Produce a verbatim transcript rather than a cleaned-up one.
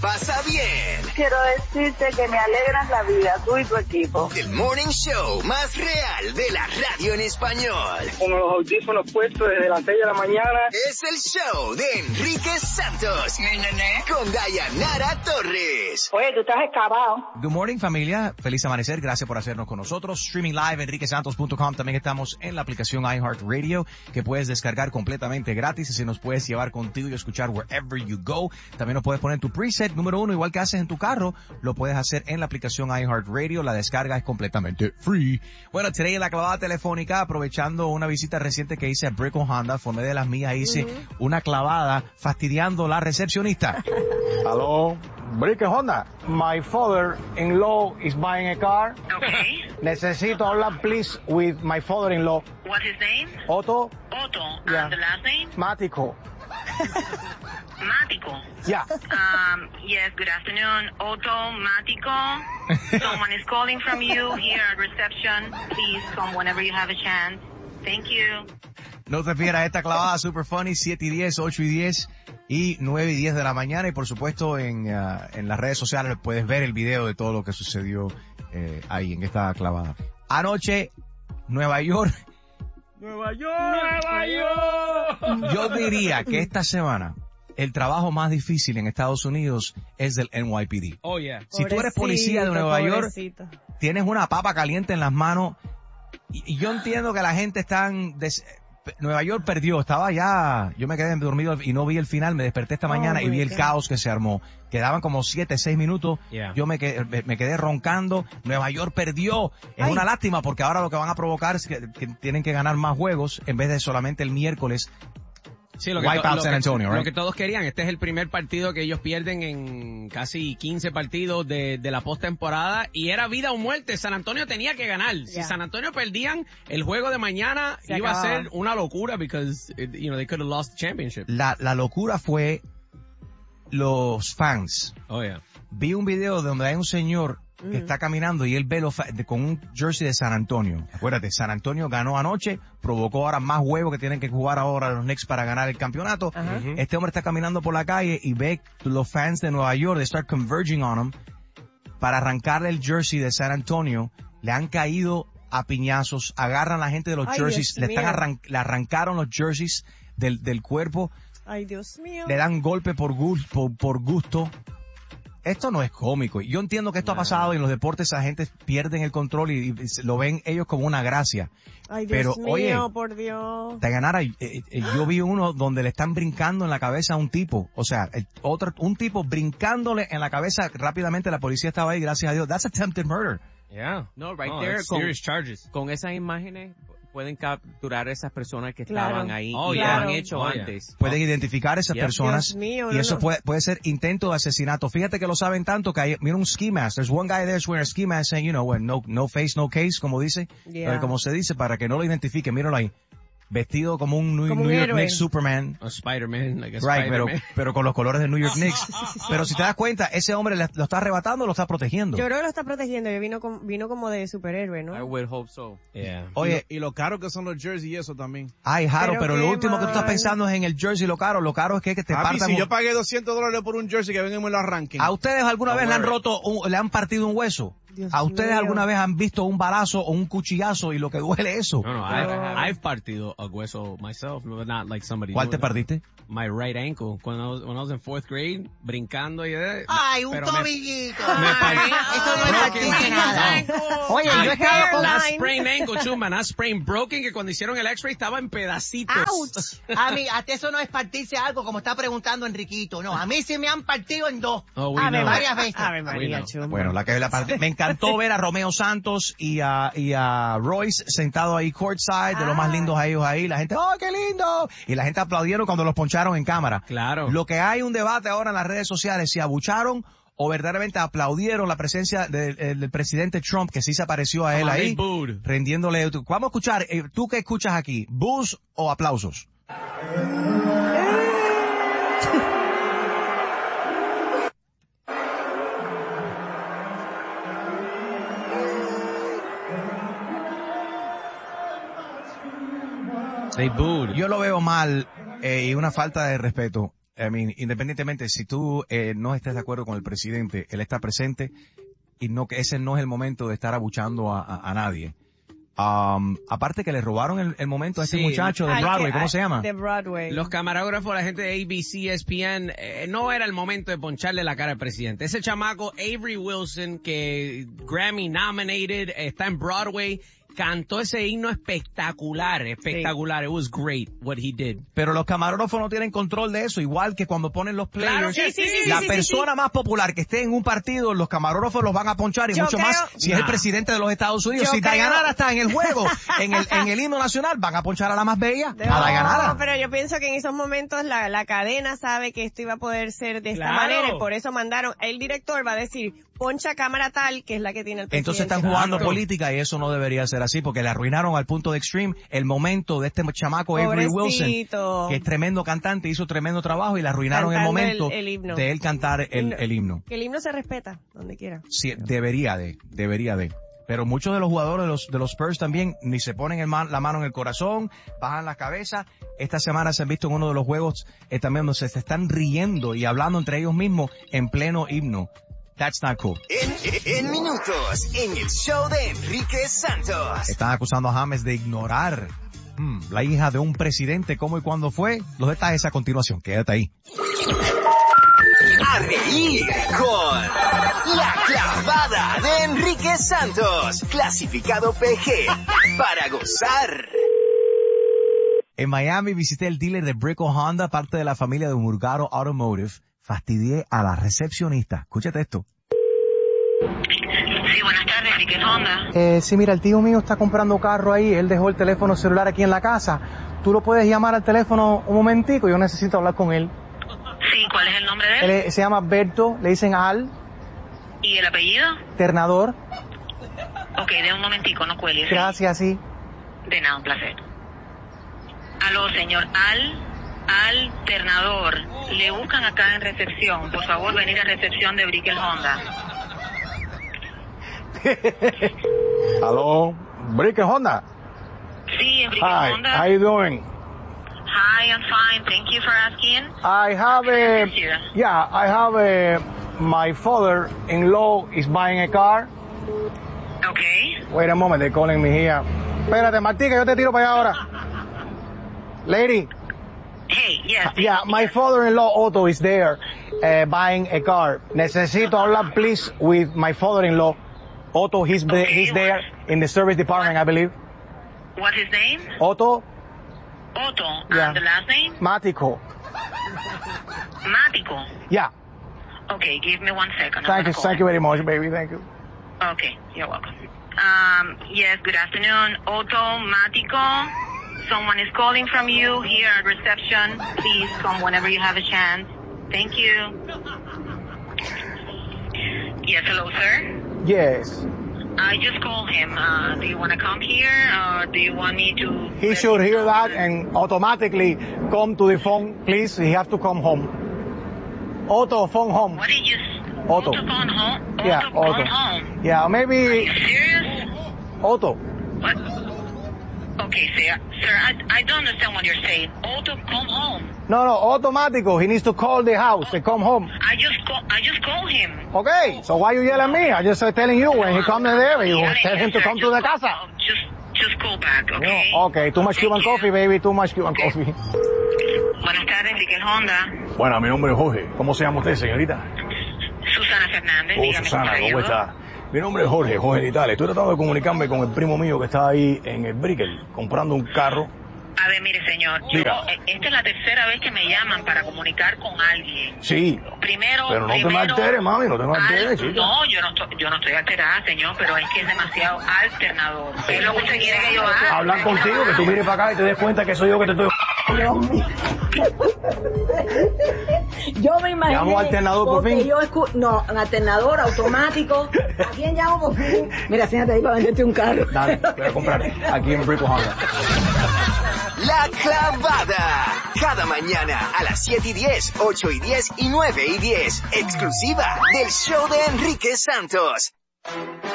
Pasa bien. Quiero decirte que me alegras la vida, tú y tu equipo. El morning show más real de la radio en español. Con los audífonos puestos desde las seis de la mañana. Es el show de Enrique Santos. ¿Nene? Con Dayanara Torres. Oye, tú estás excavado. Good morning, familia. Feliz amanecer. Gracias por hacernos con nosotros. Streaming live, enrique santos punto com. También estamos en la aplicación iHeartRadio, que puedes descargar completamente gratis y se nos puedes llevar contigo y escuchar wherever you go. También nos puedes poner tu preset número uno, igual que haces en tu carro, lo puedes hacer en la aplicación iHeartRadio. La descarga es completamente free. Bueno, today en la clavada telefónica, aprovechando una visita reciente que hice a Brickell Honda, formé de las mías, hice uh-huh. una clavada fastidiando la recepcionista. Hello, Brickell Honda. My father-in-law is buying a car. Okay. Necesito hablar, please, with my father-in-law. What's his name? Otto. Otto. Yeah. And the last name? Mático. Mático. Yeah. Um, yes, good afternoon. Otto Mático. Someone is calling from you here at reception. Please come whenever you have a chance. Thank you. No te pierdas esta clavada super funny, siete y diez, ocho y diez y nueve y diez de la mañana. Y por supuesto en, uh, en las redes sociales puedes ver el video de todo lo que sucedió eh, ahí en esta clavada. Anoche, Nueva York. Nueva York. Nueva York. Yo diría que esta semana el trabajo más difícil en Estados Unidos es del N Y P D. Oh, yeah. Si tú eres policía de Nueva pobrecito. York, tienes una papa caliente en las manos y, y yo entiendo que la gente está en des... Nueva York perdió, estaba ya, yo me quedé dormido y no vi el final, me desperté esta mañana oh, y vi el God. caos que se armó. Quedaban como siete, seis minutos, yeah. yo me quedé, me quedé roncando, Nueva York perdió. Es Ay. una lástima porque ahora lo que van a provocar es que, que tienen que ganar más juegos en vez de solamente el miércoles. Sí, lo que, Wipe to, out lo, San que, Antonio, lo right? que todos querían. Este es el primer partido que ellos pierden en casi quince partidos de, de la postemporada y era vida o muerte. San Antonio tenía que ganar. Yeah. Si San Antonio perdían, el juego de mañana Se iba acababa. a ser una locura because, you know, they could have lost the championship. La, la locura fue los fans. Oh, yeah. Vi un video donde hay un señor que está caminando y él ve los fa- de, con un jersey de San Antonio. Acuérdate, San Antonio ganó anoche, provocó ahora más huevos que tienen que jugar ahora los Knicks para ganar el campeonato. Uh-huh. Este hombre está caminando por la calle y ve los fans de Nueva York, they start converging on him para arrancarle el jersey de San Antonio. Le han caído a piñazos, agarran a la gente de los Ay, jerseys, le, están arran- le arrancaron los jerseys del, del cuerpo. Ay, Dios mío. Le dan golpe por, gu- por, por gusto. Esto no es cómico. Yo entiendo que esto no. ha pasado y en los deportes la gente pierden el control y, y lo ven ellos como una gracia. Ay, Dios Pero, mío, oye, por Dios. Dayanara, eh, eh, yo vi uno donde le están brincando en la cabeza a un tipo. O sea, el otro, un tipo brincándole en la cabeza rápidamente. La policía estaba ahí, gracias a Dios. That's attempted murder. Yeah. No, right no, there. Con, serious charges. Con esas imágenes pueden capturar a esas personas que claro. estaban ahí oh, y yeah. lo han hecho oh, antes. Yeah. Pueden identificar a esas Yep. personas Dios mío, y no, eso no. puede, puede ser intento de asesinato. Fíjate que lo saben tanto que hay, mira un ski mask. There's one guy there wearing a ski mask saying, you know, when no, no face, no case, como dice, Yeah. eh, como se dice, para que no lo identifique. Míralo ahí. Vestido como un New, como New un York héroe. Knicks Superman. A Spider-Man, like a Right, pero, Spider-Man. pero con los colores de New York Knicks. Pero si te das cuenta, ese hombre le- lo está arrebatando o lo está protegiendo. Yo creo que lo está protegiendo. Yo vino, con, vino como de superhéroe, ¿no? I would hope so. Yeah. Oye, Y lo caro que son los jerseys y eso también. ay, Jaro, Pero pero, qué lo último que tú estás mal. pensando es en el jersey, lo caro. Lo caro es que, que te Papi, partan. si un- yo pagué doscientos dólares por un jersey, que vengan y me lo arranquen. ¿A ustedes alguna No vez le han worry. roto, un- le han partido un hueso? Dios ¿A ustedes mío. alguna vez han visto un balazo o un cuchillazo y lo que duele eso? No, no, Pero- I've, I've partido a hueso myself, but not like somebody ¿Cuál te doing it. partiste? My right ankle. When I was, when I was in fourth grade, brincando y de... Ay, un pero me- tobillito. me partí- Eso no es partirse nada. Oye, I yo he estado con... not sprained ankle, chuma, not sprained broken, que cuando hicieron el x-ray estaba en pedacitos. Ouch. A mí, hasta eso no es partirse algo, como está preguntando Enriquito. No, a mí sí me han partido en dos. Oh, we Ave know. varias veces. Ave We María, know. chuma. Bueno, la que la parte, me encantó ver a Romeo Santos y a, y a Royce sentado ahí courtside, de los más lindos a ellos ahí. La gente, ¡oh, qué lindo! Y la gente aplaudieron cuando los poncharon en cámara. Claro. Lo que hay un debate ahora en las redes sociales, si abucharon o verdaderamente aplaudieron la presencia del, eh, del presidente Trump, que sí se apareció a él Como ahí, Big Booed. rendiéndole. Vamos a escuchar, eh, ¿tú qué escuchas aquí? ¿Bus o aplausos? They booed. Yo lo veo mal eh, y una falta de respeto. I mean, independientemente, si tú eh, no estés de acuerdo con el presidente, él está presente y no que ese no es el momento de estar abuchando a, a, a nadie. Um, aparte que le robaron el, el momento a este Sí. muchacho de Ay, Broadway, que- ¿cómo ay, se llama? De Broadway. Los camarógrafos, la gente de A B C, E S P N, eh, no era el momento de poncharle la cara al presidente. Ese chamaco, Avery Wilson, que Grammy nominated, está en Broadway, cantó ese himno espectacular, espectacular. It was great what he did. Pero los camarógrafos no tienen control de eso, igual que cuando ponen los players. Claro que sí, sí, la sí, sí, persona más popular que esté en un partido, los camarógrafos los van a ponchar y Yo mucho creo- más si Nah. es el presidente de los Estados Unidos. Yo Si creo- Dayanara está en el juego, en el, en el himno nacional, van a ponchar a la más bella, a No, Dayanara. pero yo pienso que en esos momentos la, la cadena sabe que esto iba a poder ser de esta Claro. manera y por eso mandaron, el director va a decir, poncha cámara tal, que es la que tiene el presidente. Entonces están jugando Exacto. política y eso no debería ser así porque le arruinaron al punto de extreme el momento de este chamaco Avery Wilson, Pobrecito. que es tremendo cantante, hizo tremendo trabajo y le arruinaron el Cantando momento el- el himno. de él cantar el, Himno. el himno. Que el himno se respeta, donde quiera. Sí, debería de, debería de. Pero muchos de los jugadores de los, de los Spurs también ni se ponen el man- la mano en el corazón, bajan la cabeza. Esta semana se han visto en uno de los juegos eh, también donde se, se están riendo y hablando entre ellos mismos en pleno himno. That's not cool. En, en minutos, en el show de Enrique Santos. Están acusando a James de ignorar hmm, la hija de un presidente, cómo y cuándo fue. Los detalles a continuación. Quédate ahí. A reír con La Clavada de Enrique Santos. Clasificado P G. Para gozar. En Miami visité el dealer de Brickell Honda, parte de la familia de Murgaro Automotive. Fastidié a la recepcionista. Escúchate esto. Sí, buenas tardes, Enrique Honda. Eh, sí, mira, el tío mío está comprando carro ahí, él dejó el teléfono celular aquí en la casa. ¿Tú lo puedes llamar al teléfono un momentico? Yo necesito hablar con él. Sí, ¿cuál es el nombre de Él él? es- se llama Berto, le dicen Al, ¿Y el apellido? Ternador. Ok, de un momentico, no cuelgues. ¿sí? Gracias, sí. De nada, un placer. Aló, señor Al, alternador. Le buscan acá en recepción. Por favor, venir a recepción de Brickell Honda. Hello, Brickell Honda. Sí, es Brickell Hi, Honda. how you doing? Hi, I'm fine. Thank you for asking. I have a, yeah, I have a, my father-in-law is buying a car. Okay. Wait a moment, they're calling me here. Espérate, Martí, que yo te tiro para allá ahora. Lady. Hey, yes. Yeah, my father-in-law Otto is there uh, buying a car. Necesito hablar, please, with my father-in-law. Otto, he's, the, Okay, he's there in the service department, I believe. What's his name? Otto Otto. Yeah. And the last name? Matico. Matico. Yeah, Okay, give me one second. I'm thank gonna you, call thank him. you very much, baby, thank you. Okay, you're welcome. Um, yes, good afternoon. Automatico. Someone is calling from you here at reception. Please come whenever you have a chance. Thank you. Yes, hello, sir. Yes, I just called him. Uh, do you want to come here or do you want me to... he should hear that and automatically come to the phone, please. He has to come home. Otto, phone home. What did you... Otto. Otto phone home? Otto Yeah, phone Otto. home. Yeah, Are maybe you serious? Otto. What? Okay, sir. Sir, I, I don't understand what you're saying. Otto, come home. No, no, automático. He needs to call the house and come home. I just call, I just called him. Okay, so why you yell at me? I just uh, telling you when he comes there, you Yelling tell him at to sir, come to just the call- casa. oh, Just, just call back, No, okay? okay, too much Thank Cuban you. coffee, baby, too much Cuban Okay. coffee. Buenas tardes, Enrique Honda. Bueno, mi nombre es Jorge. ¿Cómo se llama usted, señorita? Susana Fernández, Oh, dígame. Susana, ¿cómo le ¿cómo ayudo? está? Mi nombre es Jorge, Jorge Nitales. Estoy tratando de comunicarme con el primo mío que está ahí en el Brickell comprando un carro. A ver, mire, señor, yo, Diga. eh, esta es la tercera vez que me llaman para comunicar con alguien. Sí, Primero, pero no te me primero, alteres, mami, no te me al- alteres, chica. No, yo no, estoy, yo no estoy alterada, señor, pero es que es demasiado alternador. ¿Qué es lo que usted quiere que yo haga? Hablar contigo, que tú mires para acá y te des cuenta que soy yo que te estoy... Yo me imagino. ¿Llamo alternador por fin? Yo escu- no, un alternador automático. ¿A quién llamo por fin? Mira, siéntate ahí para venderte un carro. Dale, voy a comprar aquí en Brickell Honda. La Clavada. Cada mañana a las siete y diez, ocho y diez y nueve y diez. Exclusiva del show de Enrique Santos.